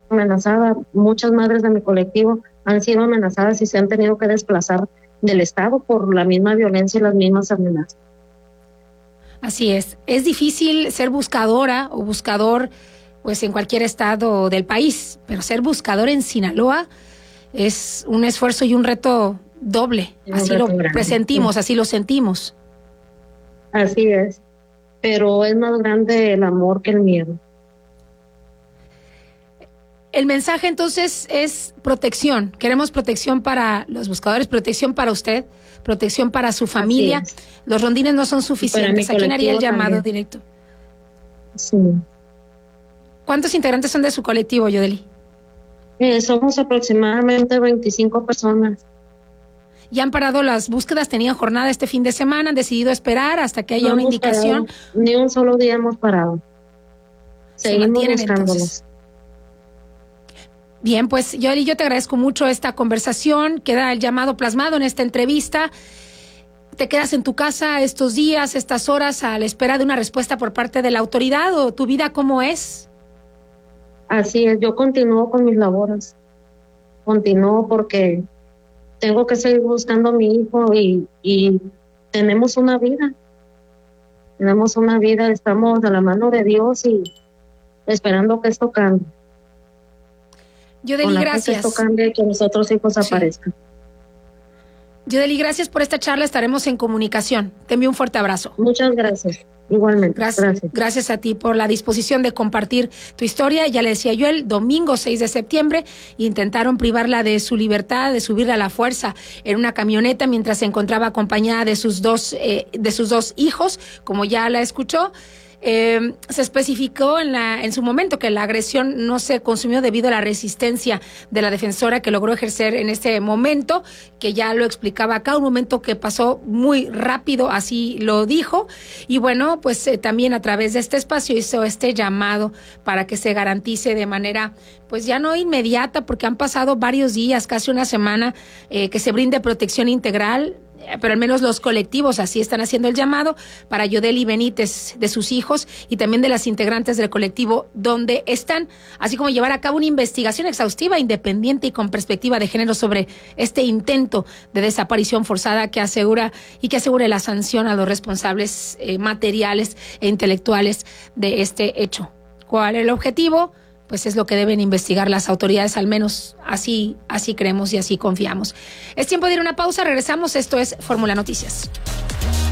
amenazada. Muchas madres de mi colectivo han sido amenazadas y se han tenido que desplazar del estado por la misma violencia y las mismas amenazas. Así es difícil ser buscadora o buscador pues en cualquier estado del país, pero ser buscador en Sinaloa es un esfuerzo y un reto doble, así lo presentimos, así lo sentimos. Así es, pero es más grande el amor que el miedo. El mensaje entonces es protección. Queremos protección para los buscadores, protección para usted, protección para su familia. Los rondines no son suficientes. ¿A quién haría el llamado también directo? Sí. ¿Cuántos integrantes son de su colectivo, Yodeli? Somos aproximadamente 25 personas. ¿Ya han parado las búsquedas? ¿Tenían jornada este fin de semana? ¿Han decidido esperar hasta que haya una indicación? Ni un solo día hemos parado. Seguimos buscándolos. Entonces. Bien, pues yo te agradezco mucho esta conversación. Queda el llamado plasmado en esta entrevista. ¿Te quedas en tu casa estos días, estas horas, a la espera de una respuesta por parte de la autoridad, o tu vida cómo es? Así es, yo continúo con mis labores. Continúo porque tengo que seguir buscando a mi hijo y tenemos una vida. Tenemos una vida, estamos de la mano de Dios y esperando que esto cambie. Yodeli, gracias. Que esto cambie y que los otros hijos aparezcan. Yodeli, gracias por esta charla, estaremos en comunicación. Te envío un fuerte abrazo. Muchas gracias. Igualmente. Gracias a ti por la disposición de compartir tu historia. Ya le decía yo, el domingo 6 de septiembre intentaron privarla de su libertad, de subirla a la fuerza en una camioneta mientras se encontraba acompañada de sus dos hijos, como ya la escuchó. Se especificó en su momento que la agresión no se consumió debido a la resistencia de la defensora que logró ejercer en ese momento, que ya lo explicaba acá, un momento que pasó muy rápido, así lo dijo. Y bueno, pues también a través de este espacio hizo este llamado para que se garantice de manera, pues ya no inmediata, porque han pasado varios días, casi una semana, que se brinde protección integral, pero al menos los colectivos así están haciendo el llamado para Yodeli Benítez, de sus hijos y también de las integrantes del colectivo donde están, así como llevar a cabo una investigación exhaustiva, independiente y con perspectiva de género sobre este intento de desaparición forzada que asegure la sanción a los responsables materiales e intelectuales de este hecho. ¿Cuál es el objetivo? Pues es lo que deben investigar las autoridades, al menos así creemos y así confiamos. Es tiempo de ir a una pausa, regresamos, esto es Fórmula Noticias.